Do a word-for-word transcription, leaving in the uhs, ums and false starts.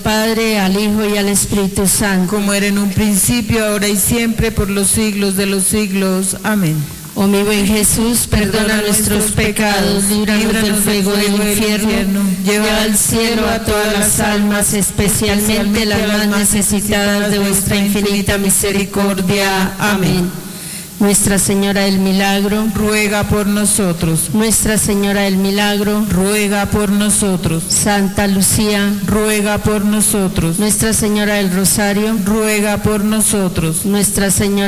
Padre, al Hijo y al Espíritu Santo. Como era en un principio, ahora y siempre, por los siglos de los siglos. Amén. Oh mi buen Jesús, perdona nuestros pecados, líbranos del fuego del infierno, lleva al cielo a todas las almas, especialmente las más necesitadas de vuestra infinita misericordia. Amén. Nuestra Señora del Milagro, ruega por nosotros. Nuestra Señora del Milagro, ruega por nosotros. Santa Lucía, ruega por nosotros. Nuestra Señora del Rosario, ruega por nosotros. Nuestra Señora